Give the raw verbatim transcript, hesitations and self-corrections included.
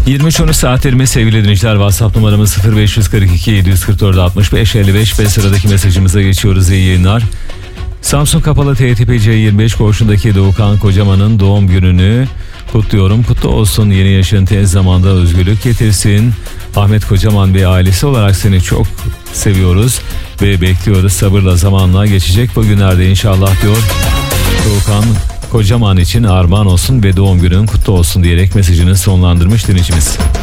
yirmi üç on üç saatlerimiz sevgili dinleyiciler. WhatsApp numaramız sıfır beş kırk iki yedi yüz kırk dört altmış beş elli beş ve sıradaki mesajımıza geçiyoruz. İyi yayınlar. Samsun Kapalı T T P C yirmi beş koğuşundaki Doğukan Kocaman'ın doğum gününü kutluyorum. Kutlu olsun, yeni yaşın tez zamanda özgürlük getirsin. Ahmet Kocaman ve ailesi olarak seni çok seviyoruz ve bekliyoruz. Sabırla, zamanla geçecek bu günlerde inşallah diyor. Doğukan Kocaman için armağan olsun ve doğum günün kutlu olsun diyerek mesajını sonlandırmış dinleyicimiz.